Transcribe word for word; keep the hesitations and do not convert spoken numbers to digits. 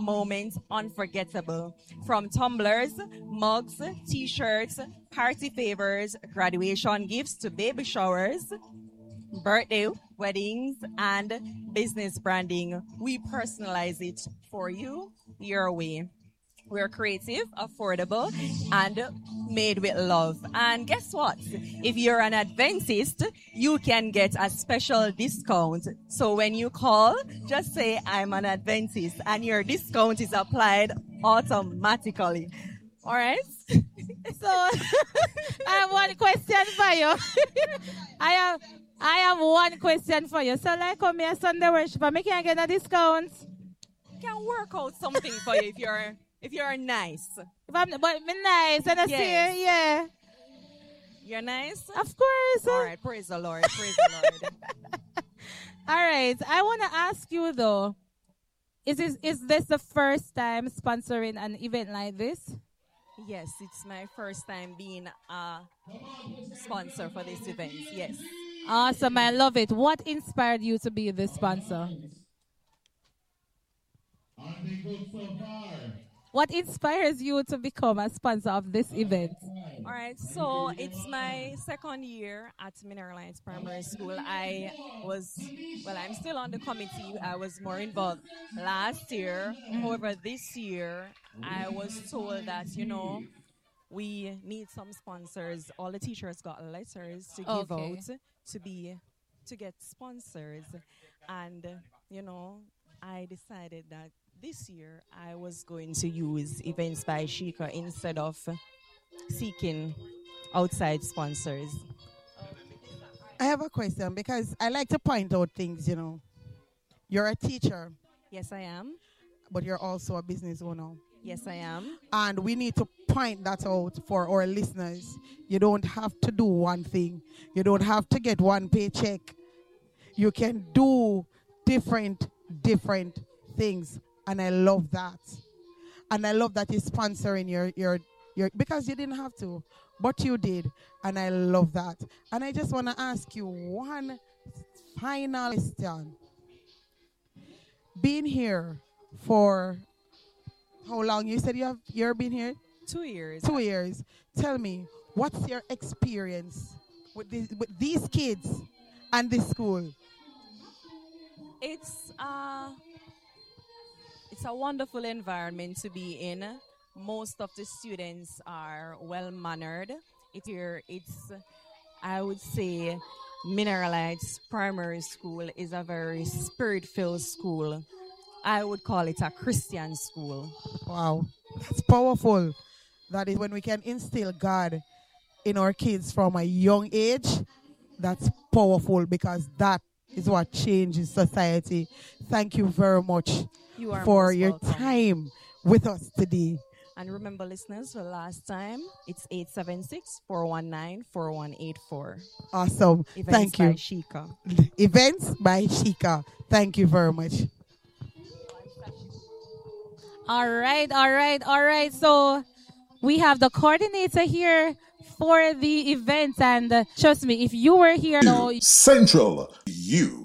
moments unforgettable. From tumblers, mugs, t-shirts, party favors, graduation gifts to baby showers, birthday, weddings, and business branding, we personalize it for you your way. We're creative, affordable, and made with love. And guess what? If you're an Adventist, you can get a special discount. So when you call, just say, I'm an Adventist, and your discount is applied automatically. All right? So, I have one question for you. I have I have one question for you. So, like, come here Sunday worship, I can get a discount. Can work out something for you if you're if you're nice. If I'm, but me nice, and I Yes. see, yeah. You're nice? Of course. All right, praise the Lord, praise the Lord. All right. I want to ask you though, is this is this the first time sponsoring an event like this? Yes, it's my first time being a sponsor for this event. Yes. Awesome. I love it. What inspired you to be the sponsor? What inspires you to become a sponsor of this event? All right, so it's my second year at Mineral Heights Primary School. I was, well, I'm still on the committee. I was more involved last year. However, this year, I was told that, you know, we need some sponsors. All the teachers got letters to give Okay. out to be, to get sponsors. And, you know, I decided that this year I was going to use Events by Sheikah instead of seeking outside sponsors. I have a question because I like to point out things, you know. You're a teacher, Yes, I am. but you're also a business owner. Yes, I am. And we need to point that out for our listeners. You don't have to do one thing. You don't have to get one paycheck. You can do different, different things. And I love that. And I love that you're sponsoring your, your, your, because you didn't have to, but you did. And I love that. And I just want to ask you one final question. Being here for how long? You said you have you've been here? Two years. Two years. Tell me, what's your experience with these, with these kids and this school? It's uh, it's a wonderful environment to be in. Most of the students are well mannered. It here, it's I would say, Mineral Heights Primary School is a very spirit-filled school. I would call it a Christian school. Wow, that's powerful. That is when we can instill God in our kids from a young age. That's powerful because that is what changes society. Thank you very much You are for most your welcome. time with us today. And remember, listeners, for the last time, it's eight seven six, four one nine, four one eight four. Awesome. Events Thank by you. Sheikah. Events by Sheikah. Thank you very much. All right, all right, all right. So we have the coordinator here for the event. And uh, trust me, if you were here, no, Central U